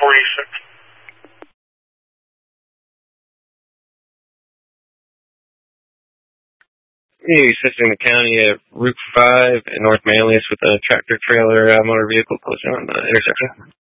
46. Assisting the county at Route 5 in North Manlius with a tractor trailer motor vehicle closing on the intersection.